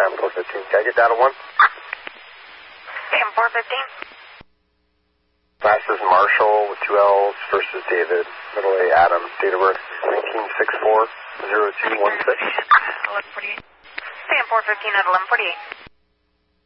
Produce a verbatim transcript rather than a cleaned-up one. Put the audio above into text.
Sam four fifteen. Can I get data one? Sam four fifteen. Last is Marshall with two L's. First is David. Middle A, Adam. Date of birth nineteen sixty-four, zero two one six. eleven forty-eight. Sam four fifteen at eleven forty-eight.